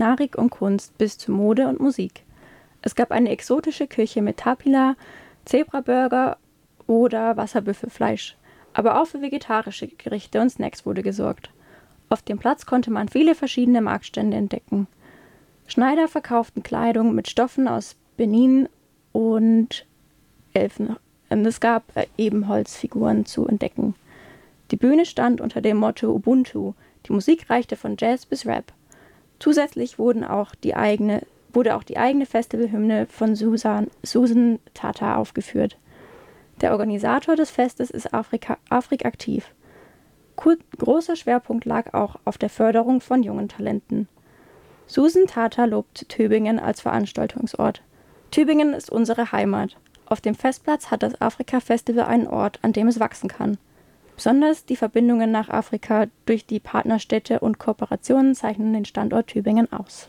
Kulinarik und Kunst bis zu Mode und Musik. Es gab eine exotische Küche mit Tapila, Zebraburger oder Wasserbüffelfleisch. Aber auch für vegetarische Gerichte und Snacks wurde gesorgt. Auf dem Platz konnte man viele verschiedene Marktstände entdecken. Schneider verkauften Kleidung mit Stoffen aus Benin und Elfen. Und es gab Ebenholzfiguren zu entdecken. Die Bühne stand unter dem Motto Ubuntu. Die Musik reichte von Jazz bis Rap. Zusätzlich wurde auch die eigene Festivalhymne von Susan Tata aufgeführt. Der Organisator des Festes ist Afrik-aktiv. Großer Schwerpunkt lag auch auf der Förderung von jungen Talenten. Susan Tata lobt Tübingen als Veranstaltungsort. Tübingen ist unsere Heimat. Auf dem Festplatz hat das Afrika-Festival einen Ort, an dem es wachsen kann. Besonders die Verbindungen nach Afrika durch die Partnerstädte und Kooperationen zeichnen den Standort Tübingen aus.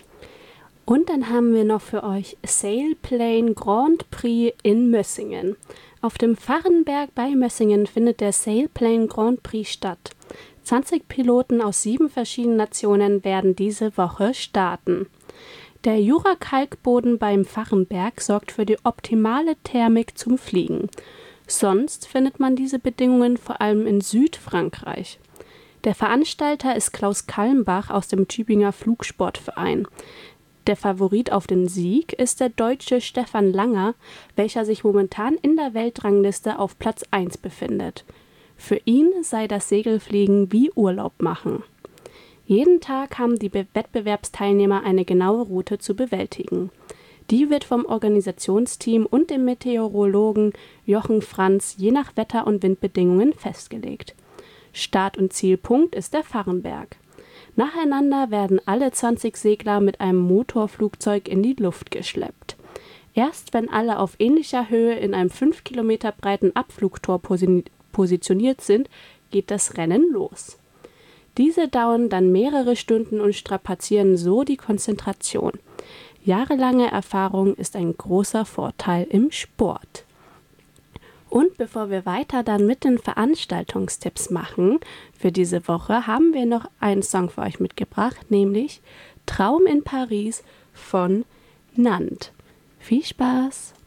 Und dann haben wir noch für euch Sailplane Grand Prix in Mössingen. Auf dem Pfarrenberg bei Mössingen findet der Sailplane Grand Prix statt. 20 Piloten aus 7 verschiedenen Nationen werden diese Woche starten. Der Jura-Kalkboden beim Pfarrenberg sorgt für die optimale Thermik zum Fliegen. Sonst findet man diese Bedingungen vor allem in Südfrankreich. Der Veranstalter ist Klaus Kalmbach aus dem Tübinger Flugsportverein. Der Favorit auf den Sieg ist der Deutsche Stefan Langer, welcher sich momentan in der Weltrangliste auf Platz 1 befindet. Für ihn sei das Segelfliegen wie Urlaub machen. Jeden Tag haben die Wettbewerbsteilnehmer eine genaue Route zu bewältigen. Die wird vom Organisationsteam und dem Meteorologen Jochen Franz je nach Wetter- und Windbedingungen festgelegt. Start- und Zielpunkt ist der Pfarrenberg. Nacheinander werden alle 20 Segler mit einem Motorflugzeug in die Luft geschleppt. Erst wenn alle auf ähnlicher Höhe in einem 5 Kilometer breiten Abflugtor positioniert sind, geht das Rennen los. Diese dauern dann mehrere Stunden und strapazieren so die Konzentration. Jahrelange Erfahrung ist ein großer Vorteil im Sport. Und bevor wir weiter dann mit den Veranstaltungstipps machen für diese Woche, haben wir noch einen Song für euch mitgebracht, nämlich Traum in Paris von Nant. Viel Spaß!